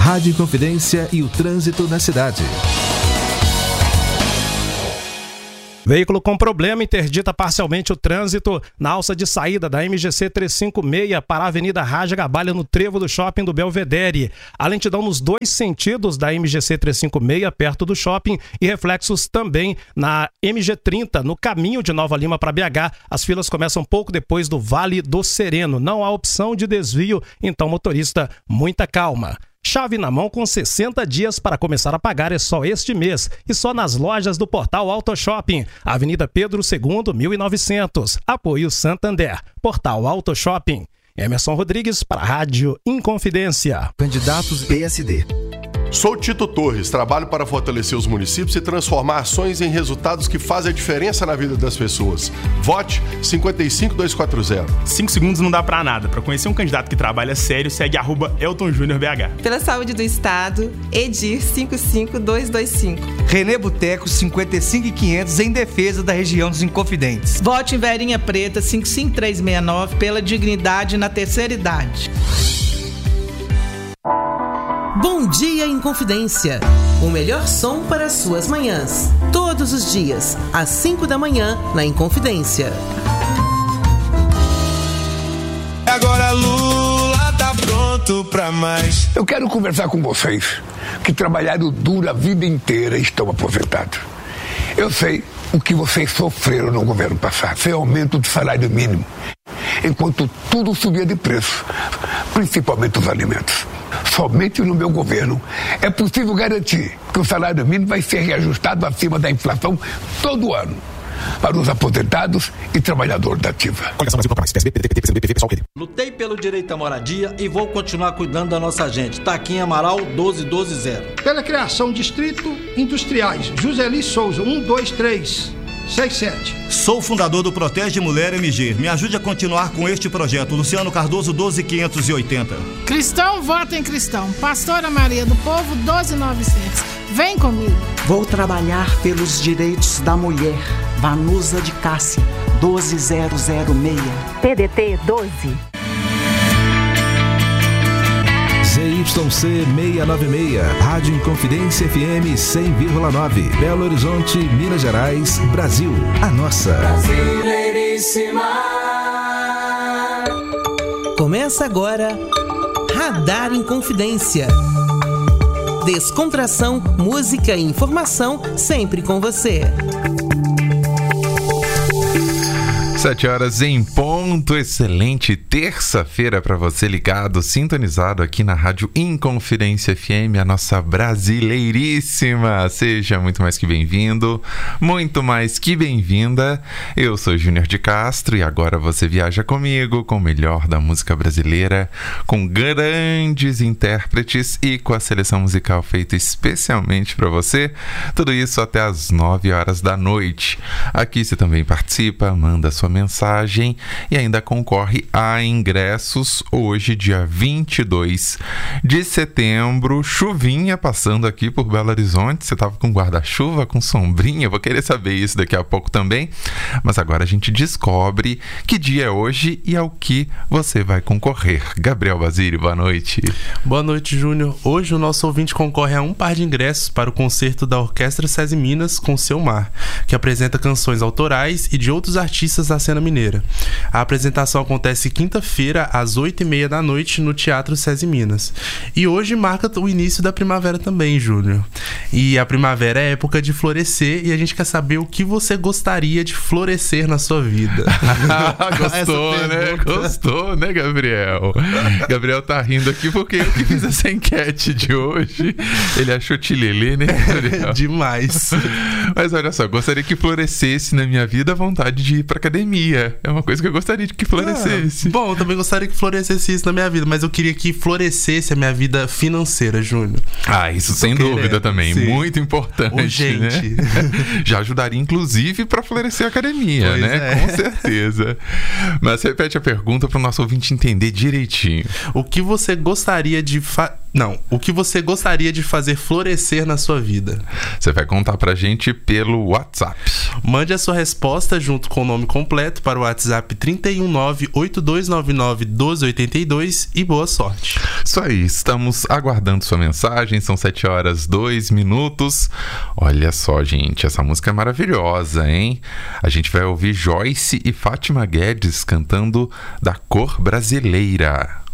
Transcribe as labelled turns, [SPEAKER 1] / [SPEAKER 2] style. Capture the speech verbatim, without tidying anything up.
[SPEAKER 1] Rádio Inconfidência e o trânsito na cidade.
[SPEAKER 2] Veículo com problema interdita parcialmente o trânsito na alça de saída da M G C trezentos e cinquenta e seis para a Avenida Raja Gabalha, no trevo do shopping do Belvedere. A lentidão nos dois sentidos da M G C trezentos e cinquenta e seis, perto do shopping, e reflexos também na M G trinta, no caminho de Nova Lima para B H. As filas começam pouco depois do Vale do Sereno. Não há opção de desvio, então, motorista, muita calma. Chave na mão com sessenta dias para começar a pagar é só este mês e só nas lojas do Portal Auto Shopping, Avenida Pedro segundo, mil e novecentos. Apoio Santander. Portal Auto Shopping. Emerson Rodrigues para a Rádio Inconfidência.
[SPEAKER 1] Candidatos P S D.
[SPEAKER 3] Sou Tito Torres, trabalho para fortalecer os municípios e transformar ações em resultados que fazem a diferença na vida das pessoas. Vote cinco cinco dois quatro zero.
[SPEAKER 4] Cinco segundos não dá pra nada. Para conhecer um candidato que trabalha sério, segue arroba Elton Júnior B H.
[SPEAKER 5] Pela saúde do Estado, Edir cinco cinco dois dois cinco.
[SPEAKER 6] Renê Boteco cinquenta e cinco quinhentos em defesa da região dos Inconfidentes.
[SPEAKER 7] Vote em Verinha Preta cinco cinco três seis nove pela dignidade na terceira idade.
[SPEAKER 8] Bom dia, Inconfidência. O melhor som para as suas manhãs. Todos os dias, às cinco da manhã, na Inconfidência.
[SPEAKER 9] Agora Lula tá pronto pra mais.
[SPEAKER 10] Eu quero conversar com vocês que trabalharam duro a vida inteira e estão aposentados. Eu sei o que vocês sofreram no governo passado. Foi aumento do salário mínimo, enquanto tudo subia de preço, principalmente os alimentos. Somente no meu governo é possível garantir que o salário mínimo vai ser reajustado acima da inflação todo ano para os aposentados e trabalhadores da ativa.
[SPEAKER 11] Lutei pelo direito à moradia e vou continuar cuidando da nossa gente. Taquinha Amaral doze doze zero.
[SPEAKER 12] Pela criação Distrito Industriais, Juseli Souza um dois três seis sete.
[SPEAKER 13] Sou fundador do Protege Mulher M G. Me ajude a continuar com este projeto. Luciano Cardoso doze quinhentos e oitenta.
[SPEAKER 14] Cristão vota em Cristão. Pastora Maria do Povo doze novecentos. Vem comigo.
[SPEAKER 15] Vou trabalhar pelos direitos da mulher. Vanusa de Cássia doze zero zero seis.
[SPEAKER 16] P D T doze.
[SPEAKER 1] Z Y C seiscentos e noventa e seis, Rádio Inconfidência F M cem vírgula nove, Belo Horizonte, Minas Gerais, Brasil, a nossa.
[SPEAKER 8] Brasileiríssima. Começa agora Radar Inconfidência. Descontração, música e informação sempre com você.
[SPEAKER 17] Sete horas em ponto, excelente terça-feira para você ligado, sintonizado aqui na Rádio Inconfidência F M, a nossa brasileiríssima. Seja muito mais que bem-vindo, muito mais que bem-vinda. Eu sou Júnior de Castro e agora você viaja comigo com o melhor da música brasileira, com grandes intérpretes e com a seleção musical feita especialmente para você. Tudo isso até às nove horas da noite. Aqui você também participa, manda sua mensagem e ainda concorre a ingressos hoje, dia vinte e dois de setembro. Chuvinha passando aqui por Belo Horizonte. Você tava com guarda-chuva, com sombrinha? Vou querer saber isso daqui a pouco também. Mas agora a gente descobre que dia é hoje e ao que você vai concorrer. Gabriel Basílio, boa noite.
[SPEAKER 18] Boa noite, Júnior. Hoje o nosso ouvinte concorre a um par de ingressos para o concerto da Orquestra SESI Minas com Seu Mar, que apresenta canções autorais e de outros artistas da cena mineira. A apresentação acontece quinta-feira às oito e meia da noite no Teatro SESI Minas. E hoje marca o início da primavera também, Júnior. E a primavera é época de florescer e a gente quer saber o que você gostaria de florescer na sua vida.
[SPEAKER 17] Gostou, né? Gostou, né, Gabriel? Gabriel tá rindo aqui porque eu que fiz essa enquete de hoje. Ele achou tilelê, né, Gabriel?
[SPEAKER 18] Demais.
[SPEAKER 17] Mas olha só, gostaria que florescesse na minha vida a vontade de ir pra academia. É uma coisa que eu gostaria de que florescesse.
[SPEAKER 18] Ah, bom, eu também gostaria que florescesse isso na minha vida, mas eu queria que florescesse a minha vida financeira, Júnior.
[SPEAKER 17] Ah, isso
[SPEAKER 18] Tô
[SPEAKER 17] sem
[SPEAKER 18] querendo,
[SPEAKER 17] dúvida também.
[SPEAKER 18] sim.
[SPEAKER 17] Muito importante,
[SPEAKER 18] Urgente.
[SPEAKER 17] né? Já ajudaria, inclusive, pra florescer a academia,
[SPEAKER 18] Pois
[SPEAKER 17] né?
[SPEAKER 18] é.
[SPEAKER 17] Com certeza. Mas repete a pergunta pro nosso ouvinte entender direitinho.
[SPEAKER 18] O que você gostaria de fa- Não, o que você gostaria de fazer florescer na sua vida?
[SPEAKER 17] Você vai contar pra gente pelo WhatsApp.
[SPEAKER 18] Mande a sua resposta junto com o nome completo para o WhatsApp trinta e um nove, oito dois nove nove, doze oitenta e dois e boa sorte.
[SPEAKER 17] Isso aí, estamos aguardando sua mensagem, são sete horas, dois minutos. Olha só, gente, essa música é maravilhosa, hein? A gente vai ouvir Joyce e Fátima Guedes cantando Da Cor Brasileira.